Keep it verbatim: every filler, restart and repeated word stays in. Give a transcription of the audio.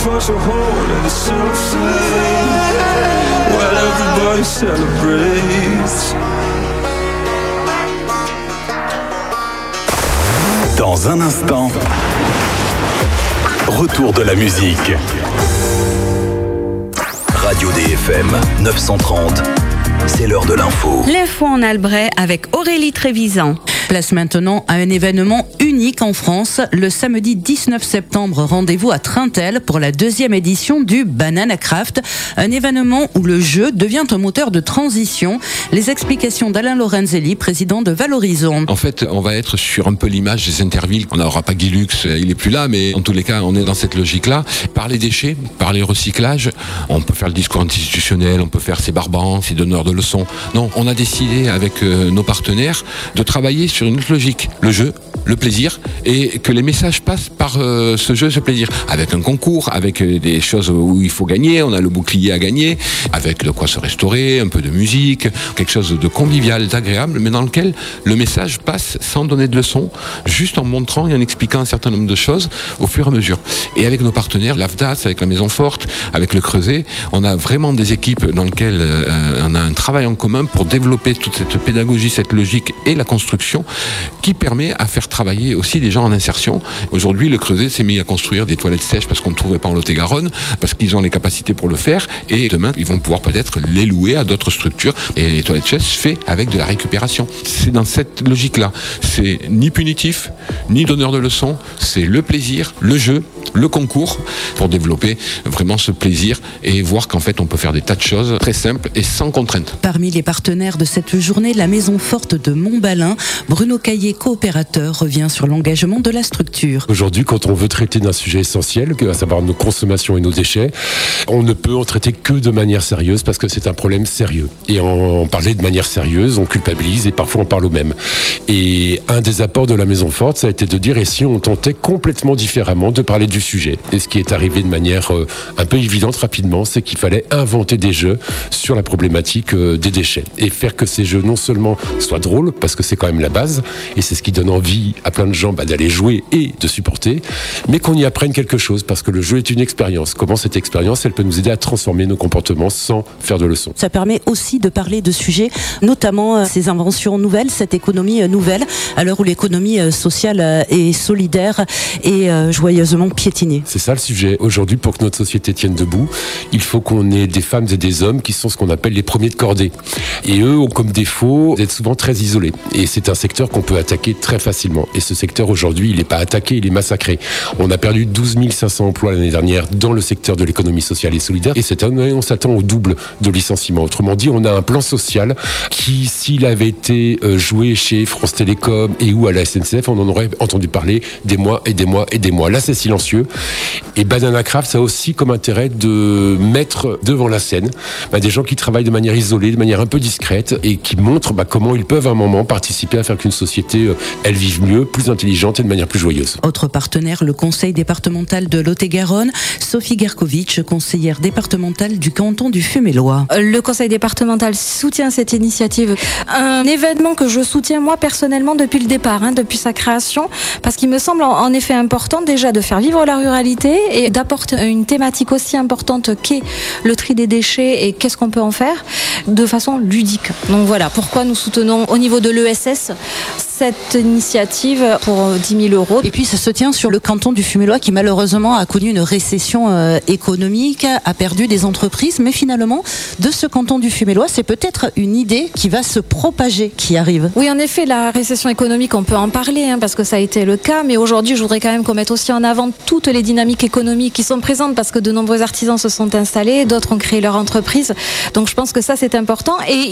punch a hole in the sunset while everybody celebrates. Dans un instant, retour de la musique. Radio D F M neuf cent trente, c'est l'heure de l'info. L'info en Albret avec Aurélie Trévisan. Place maintenant à un événement unique en France. Le samedi dix-neuf septembre, rendez-vous à Trintel pour la deuxième édition du Banana Craft. Un événement où le jeu devient un moteur de transition. Les explications d'Alain Lorenzelli, président de Valorisons. En fait, on va être sur un peu l'image des intervilles. On n'aura pas Guy Lux, il est plus là, mais en tous les cas, on est dans cette logique-là. Par les déchets, par les recyclages, on peut faire le discours institutionnel, on peut faire ses barbants, ses donneurs de leçons. Non, on a décidé avec euh, nos partenaires de travailler sur une autre logique, le jeu, le plaisir, et que les messages passent par euh, ce jeu, ce plaisir, avec un concours, avec euh, des choses où il faut gagner, on a le bouclier à gagner, avec de quoi se restaurer, un peu de musique, quelque chose de convivial, d'agréable, mais dans lequel le message passe sans donner de leçons, juste en montrant et en expliquant un certain nombre de choses au fur et à mesure. Et avec nos partenaires, l'A F D A S, avec la Maison Forte, avec le Creuset, on a vraiment des équipes dans lesquelles euh, on a un travail en commun pour développer toute cette pédagogie, cette logique et la construction qui permet à faire travailler aussi des gens en insertion. Aujourd'hui, le Creuset s'est mis à construire des toilettes sèches parce qu'on ne trouvait pas en Lot-et-Garonne, parce qu'ils ont les capacités pour le faire, et demain, ils vont pouvoir peut-être les louer à d'autres structures. Et les toilettes sèches fait avec de la récupération. C'est dans cette logique-là. C'est ni punitif, ni donneur de leçons, c'est le plaisir, le jeu, le concours, pour développer vraiment ce plaisir et voir qu'en fait, on peut faire des tas de choses très simples et sans contrainte. Parmi les partenaires de cette journée, la Maison Forte de Montballin, Bruno Caillé, coopérateur, revient sur l'engagement de la structure. Aujourd'hui, quand on veut traiter d'un sujet essentiel, à savoir nos consommations et nos déchets, on ne peut en traiter que de manière sérieuse parce que c'est un problème sérieux. Et en parler de manière sérieuse, on culpabilise et parfois on parle au même. Et un des apports de la Maison Forte, ça a été de dire, et si on tentait complètement différemment de parler du sujet. Et ce qui est arrivé de manière euh, un peu évidente rapidement, c'est qu'il fallait inventer des jeux sur la problématique euh, des déchets. Et faire que ces jeux non seulement soient drôles, parce que c'est quand même la base, et c'est ce qui donne envie à plein de gens bah, d'aller jouer et de supporter, mais qu'on y apprenne quelque chose, parce que le jeu est une expérience. Comment cette expérience, elle peut nous aider à transformer nos comportements sans faire de leçons. Ça permet aussi de parler de sujets, notamment euh, ces inventions nouvelles, cette économie euh, nouvelle, à l'heure où l'économie euh, sociale euh, et solidaire est euh, joyeusement piétinée. C'est ça le sujet. Aujourd'hui, pour que notre société tienne debout, il faut qu'on ait des femmes et des hommes qui sont ce qu'on appelle les premiers de cordée. Et eux ont comme défaut d'être souvent très isolés. Et c'est un secteur qu'on peut attaquer très facilement. Et ce secteur, aujourd'hui, il n'est pas attaqué, il est massacré. On a perdu douze mille cinq cents emplois l'année dernière dans le secteur de l'économie sociale et solidaire. Et cette année, on s'attend au double de licenciements. Autrement dit, on a un plan social qui, s'il avait été joué chez France Télécom et ou à la S N C F, on en aurait entendu parler des mois et des mois et des mois. Là, c'est silencieux. Et Banana Craft, ça a aussi comme intérêt de mettre devant la scène bah, des gens qui travaillent de manière isolée, de manière un peu discrète et qui montrent bah, comment ils peuvent à un moment participer à faire qu'une société, euh, elle vive mieux, plus intelligente et de manière plus joyeuse. Autre partenaire, le conseil départemental de Lot-et-Garonne, Sophie Gerkovitch, conseillère départementale du canton du Fumélois. Le conseil départemental soutient cette initiative. Un événement que je soutiens moi personnellement depuis le départ, hein, depuis sa création, parce qu'il me semble en, en effet important déjà de faire vivre la ruralité et d'apporter une thématique aussi importante qu'est le tri des déchets et qu'est-ce qu'on peut en faire de façon ludique. Donc voilà pourquoi nous soutenons au niveau de l'E S S cette initiative pour dix mille euros. Et puis ça se tient sur le canton du Fumélois qui malheureusement a connu une récession euh, économique, a perdu des entreprises, mais finalement de ce canton du Fumélois, c'est peut-être une idée qui va se propager, qui arrive. Oui, en effet, la récession économique, on peut en parler hein, parce que ça a été le cas, mais aujourd'hui je voudrais quand même qu'on mette aussi en avant toutes les dynamiques économiques qui sont présentes parce que de nombreux artisans se sont installés, d'autres ont créé leur entreprise, donc je pense que ça c'est important. Et